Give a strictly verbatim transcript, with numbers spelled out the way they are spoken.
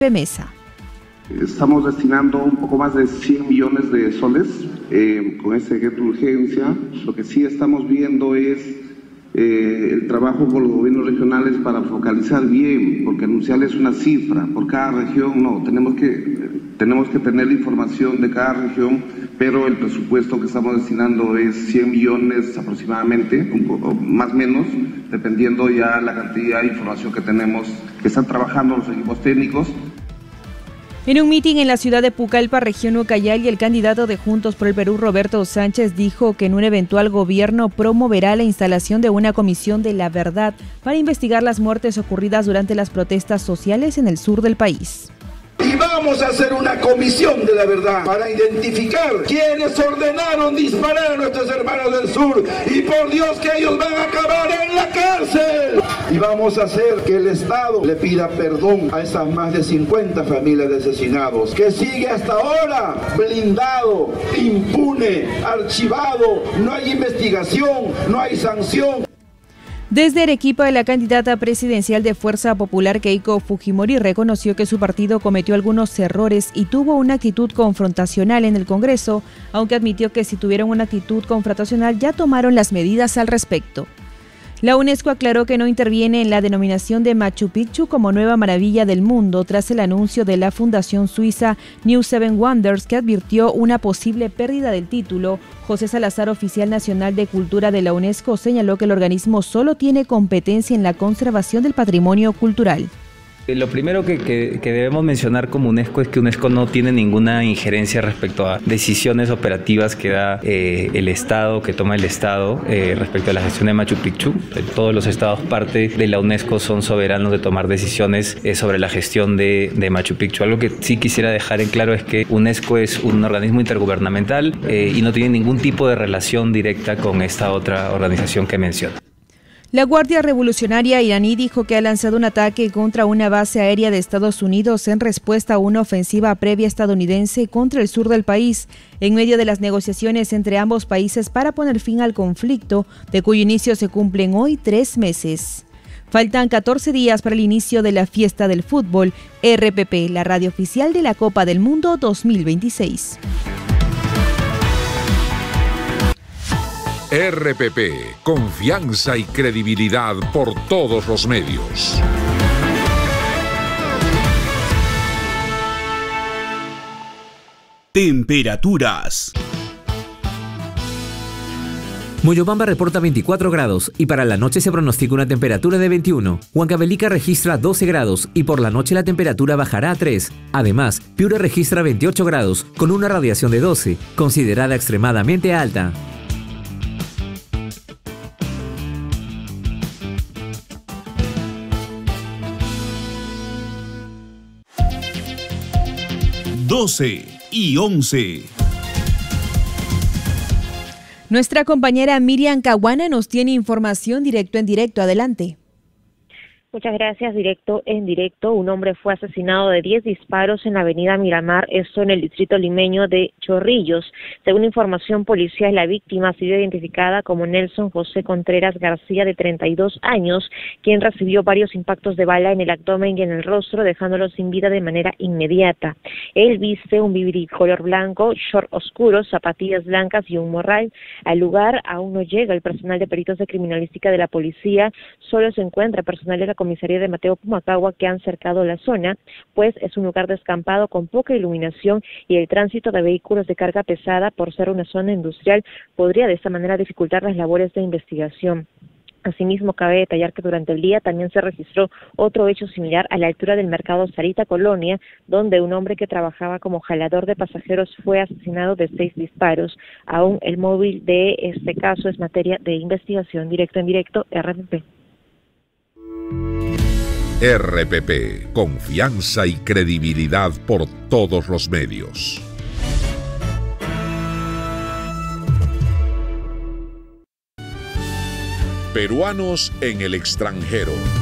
Mesa. Estamos destinando un poco más de cien millones de soles eh, con este decreto de urgencia. Lo que sí estamos viendo es eh, el trabajo con los gobiernos regionales para focalizar bien, porque anunciarles una cifra por cada región, no, tenemos que, tenemos que tener la información de cada región, pero el presupuesto que estamos destinando es cien millones aproximadamente, un poco más o menos, dependiendo ya la cantidad de información que tenemos, que están trabajando los equipos técnicos. En un mitin en la ciudad de Pucallpa, región Ucayali, el candidato de Juntos por el Perú, Roberto Sánchez, dijo que en un eventual gobierno promoverá la instalación de una comisión de la verdad para investigar las muertes ocurridas durante las protestas sociales en el sur del país. Y vamos a hacer una comisión de la verdad para identificar quienes ordenaron disparar a nuestros hermanos del sur, y por Dios que ellos van a acabar en la cárcel. Y vamos a hacer que el Estado le pida perdón a esas más de cincuenta familias de asesinados, que sigue hasta ahora blindado, impune, archivado, no hay investigación, no hay sanción. Desde Arequipa, la candidata presidencial de Fuerza Popular, Keiko Fujimori, reconoció que su partido cometió algunos errores y tuvo una actitud confrontacional en el Congreso, aunque admitió que si tuvieron una actitud confrontacional ya tomaron las medidas al respecto. La UNESCO aclaró que no interviene en la denominación de Machu Picchu como nueva maravilla del mundo tras el anuncio de la fundación suiza New Seven Wonders, que advirtió una posible pérdida del título. José Salazar, oficial nacional de Cultura de la UNESCO, señaló que el organismo solo tiene competencia en la conservación del patrimonio cultural. Lo primero que, que, que debemos mencionar como UNESCO es que UNESCO no tiene ninguna injerencia respecto a decisiones operativas que da eh, el Estado, que toma el Estado eh, respecto a la gestión de Machu Picchu. Todos los estados parte de la UNESCO son soberanos de tomar decisiones eh, sobre la gestión de, de Machu Picchu. Algo que sí quisiera dejar en claro es que UNESCO es un organismo intergubernamental eh, y no tiene ningún tipo de relación directa con esta otra organización que menciono. La Guardia Revolucionaria iraní dijo que ha lanzado un ataque contra una base aérea de Estados Unidos en respuesta a una ofensiva previa estadounidense contra el sur del país, en medio de las negociaciones entre ambos países para poner fin al conflicto, de cuyo inicio se cumplen hoy tres meses. Faltan catorce días para el inicio de la fiesta del fútbol. R P P, la radio oficial de la Copa del Mundo dos mil veintiséis. R P P, confianza y credibilidad por todos los medios. Temperaturas. Moyobamba reporta veinticuatro grados y para la noche se pronostica una temperatura de veintiuno. Huancavelica registra doce grados y por la noche la temperatura bajará a tres. Además, Piura registra veintiocho grados con una radiación de doce, considerada extremadamente alta. doce y once. Nuestra compañera Miriam Caguana nos tiene información directo en directo. Adelante. Muchas gracias. Directo en directo, un hombre fue asesinado de diez disparos en la avenida Miramar, esto en el distrito limeño de Chorrillos. Según información policial, la víctima ha sido identificada como Nelson José Contreras García, de treinta y dos años, quien recibió varios impactos de bala en el abdomen y en el rostro, dejándolo sin vida de manera inmediata. Él viste un bibiri color blanco, short oscuros, zapatillas blancas y un morral. Al lugar aún no llega el personal de peritos de criminalística de la policía, solo se encuentra personal de la comisaría de Mateo Pumacagua, que han cercado la zona, pues es un lugar descampado con poca iluminación y el tránsito de vehículos de carga pesada, por ser una zona industrial, podría de esta manera dificultar las labores de investigación. Asimismo, cabe detallar que durante el día también se registró otro hecho similar a la altura del mercado Sarita Colonia, donde un hombre que trabajaba como jalador de pasajeros fue asesinado de seis disparos. Aún el móvil de este caso es materia de investigación. Directo en directo, R P P. R P P, confianza y credibilidad por todos los medios. Peruanos en el extranjero.